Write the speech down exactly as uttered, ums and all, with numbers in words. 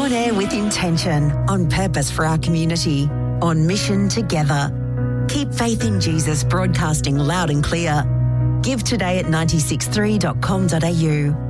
On air with intention, on purpose for our community, on mission together. Keep faith in Jesus broadcasting loud and clear. Give today at nine six three dot com dot a u.